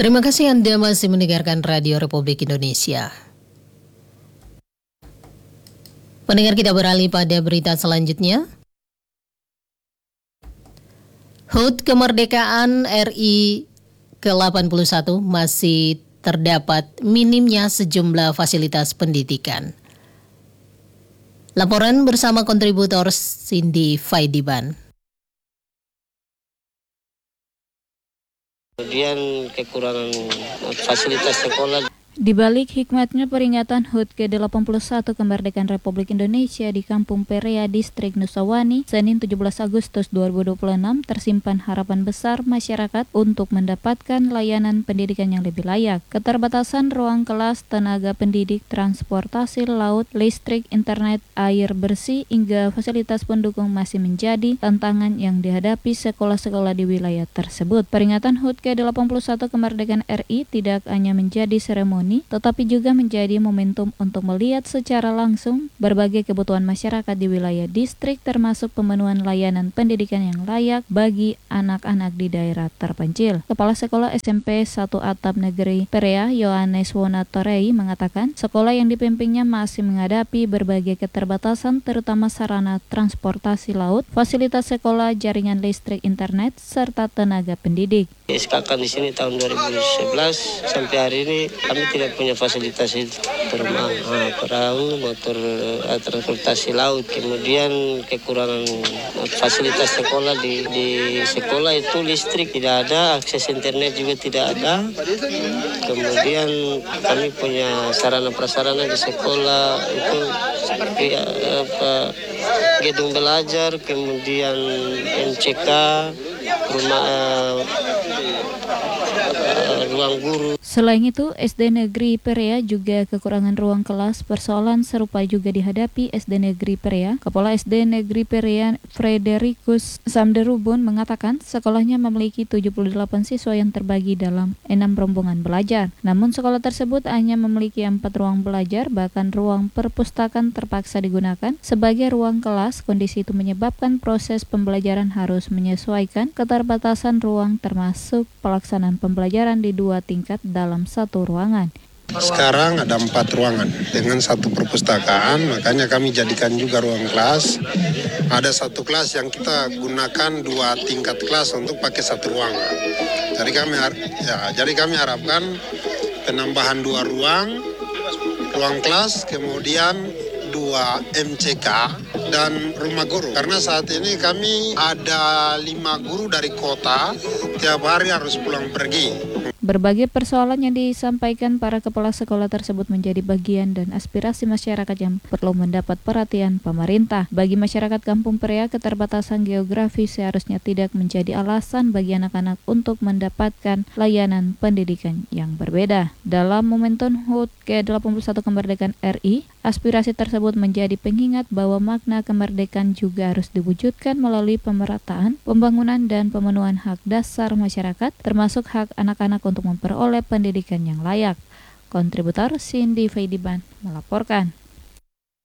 Terima kasih Anda masih mendengarkan Radio Republik Indonesia. Pendengar, kita beralih pada berita selanjutnya. HUT kemerdekaan RI ke-81 masih terdapat minimnya sejumlah fasilitas pendidikan. Laporan bersama kontributor Cindy Faidiban. Kemudian kekurangan fasilitas sekolah. Di balik hikmatnya peringatan HUT ke-81 kemerdekaan Republik Indonesia di Kampung Perea, Distrik Nusawani, Senin 17 Agustus 2026, tersimpan harapan besar masyarakat untuk mendapatkan layanan pendidikan yang lebih layak. Keterbatasan ruang kelas, tenaga pendidik, transportasi laut, listrik, internet, air bersih, hingga fasilitas pendukung masih menjadi tantangan yang dihadapi sekolah-sekolah di wilayah tersebut. Peringatan HUT ke-81 kemerdekaan RI tidak hanya menjadi seremoni, tetapi juga menjadi momentum untuk melihat secara langsung berbagai kebutuhan masyarakat di wilayah distrik, termasuk pemenuhan layanan pendidikan yang layak bagi anak-anak di daerah terpencil. Kepala Sekolah SMP 1 Atap Negeri Perea, Yohanes Wonatorei, mengatakan sekolah yang dipimpinnya masih menghadapi berbagai keterbatasan, terutama sarana transportasi laut, fasilitas sekolah, jaringan listrik, internet, serta tenaga pendidik. SKK di sini tahun 2011 sampai hari ini kami tidak punya fasilitas itu, perahu, motor, transportasi laut. Kemudian kekurangan fasilitas sekolah di sekolah itu listrik tidak ada, akses internet juga tidak ada. Kemudian kami punya sarana prasarana di sekolah itu seperti gedung belajar, kemudian MCK, ruang guru. Selain itu, SD Negeri Perea juga kekurangan ruang kelas. Persoalan serupa juga dihadapi SD Negeri Perea. Kepala SD Negeri Perea, Fredericus Samderubun, mengatakan sekolahnya memiliki 78 siswa yang terbagi dalam 6 rombongan belajar. Namun sekolah tersebut hanya memiliki 4 ruang belajar, bahkan ruang perpustakaan terpaksa digunakan sebagai ruang kelas. Kondisi itu menyebabkan proses pembelajaran harus menyesuaikan keterbatasan ruang, termasuk pelaksanaan pembelajaran di 2 tingkat dalam satu ruangan. Sekarang ada 4 ruangan dengan 1 perpustakaan, makanya kami jadikan juga ruang kelas. Ada 1 kelas yang kita gunakan 2 tingkat kelas untuk pakai 1 ruangan. Jadi kami harapkan penambahan 2 ruang kelas, kemudian 2 MCK dan rumah guru. Karena saat ini kami ada 5 guru dari kota, tiap hari harus pulang pergi. Berbagai persoalan yang disampaikan para kepala sekolah tersebut menjadi bagian dan aspirasi masyarakat yang perlu mendapat perhatian pemerintah. Bagi masyarakat Kampung Perea, keterbatasan geografi seharusnya tidak menjadi alasan bagi anak-anak untuk mendapatkan layanan pendidikan yang berbeda. Dalam momentum HUT ke-81 kemerdekaan RI, aspirasi tersebut menjadi pengingat bahwa makna kemerdekaan juga harus diwujudkan melalui pemerataan, pembangunan, dan pemenuhan hak dasar masyarakat, termasuk hak anak-anak untuk memperoleh pendidikan yang layak. Kontributor Cindy Faidiban melaporkan.